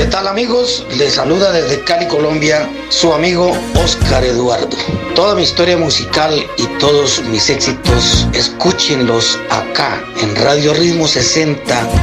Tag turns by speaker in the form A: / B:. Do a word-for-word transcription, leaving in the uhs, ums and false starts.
A: tal amigos? Les saluda desde Cali, Colombia, su amigo Oscar Eduardo. Toda mi historia musical y todos mis éxitos, escúchenlos acá en Radio Ritmo sesenta.